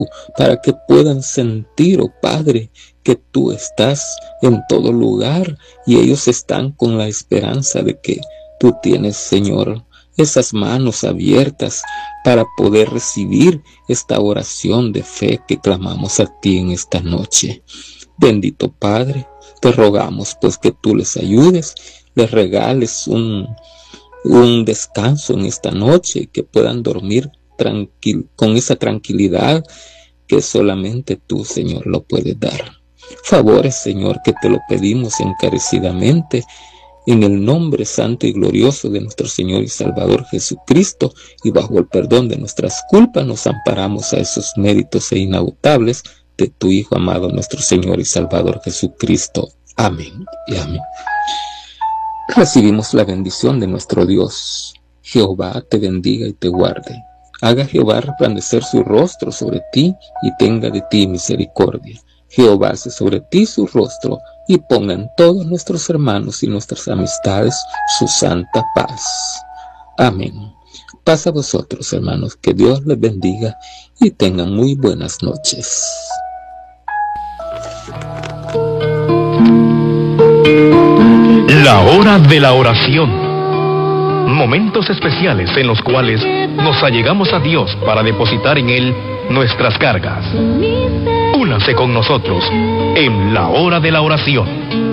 para que puedan sentir, oh Padre, que tú estás en todo lugar y ellos están con la esperanza de que tú tienes, Señor, esas manos abiertas para poder recibir esta oración de fe que clamamos a ti en esta noche. Bendito Padre, te rogamos pues que tú les ayudes, les regales un descanso en esta noche, que puedan dormir con esa tranquilidad que solamente tú, Señor, lo puedes dar. Favores, Señor, que te lo pedimos encarecidamente en el nombre santo y glorioso de nuestro Señor y Salvador Jesucristo, y bajo el perdón de nuestras culpas nos amparamos a esos méritos inagotables de tu Hijo amado, nuestro Señor y Salvador Jesucristo. Amén y amén. Recibimos la bendición de nuestro Dios. Jehová te bendiga y te guarde. Haga Jehová resplandecer su rostro sobre ti y tenga de ti misericordia. Jehová hace sobre ti su rostro y ponga en todos nuestros hermanos y nuestras amistades su santa paz. Amén. Paz a vosotros, hermanos, que Dios les bendiga y tengan muy buenas noches. La hora de la oración. Momentos especiales en los cuales nos allegamos a Dios para depositar en Él nuestras cargas. Únanse con nosotros en la hora de la oración.